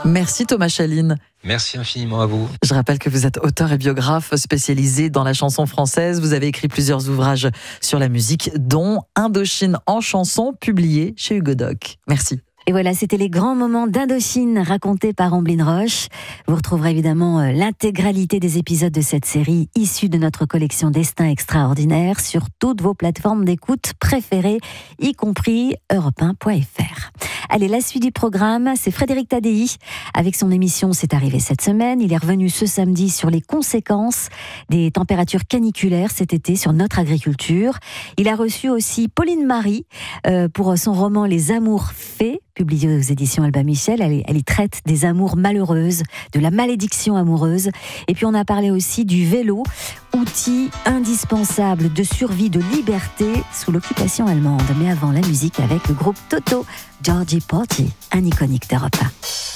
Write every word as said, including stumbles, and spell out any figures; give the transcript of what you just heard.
Merci Thomas Chaline. Merci infiniment à vous. Je rappelle que vous êtes auteur et biographe spécialisé dans la chanson française. Vous avez écrit plusieurs ouvrages sur la musique, dont Indochine en chanson, publié chez Hugo Doc. Merci. Et voilà, c'était les grands moments d'Indochine racontés par Amblin Roche. Vous retrouverez évidemment l'intégralité des épisodes de cette série issue de notre collection Destin Extraordinaire sur toutes vos plateformes d'écoute préférées, y compris europe un point f r. Allez, la suite du programme, c'est Frédéric Tadei. Avec son émission C'est arrivé cette semaine, il est revenu ce samedi sur les conséquences des températures caniculaires cet été sur notre agriculture. Il a reçu aussi Pauline Marie euh, pour son roman Les Amours Fées, publié aux éditions Albin Michel. Elle, elle y traite des amours malheureuses, de la malédiction amoureuse. Et puis on a parlé aussi du vélo, outil indispensable de survie, de liberté sous l'occupation allemande. Mais avant, la musique avec le groupe Toto, Georgie Porgy, un iconique d'Europe un.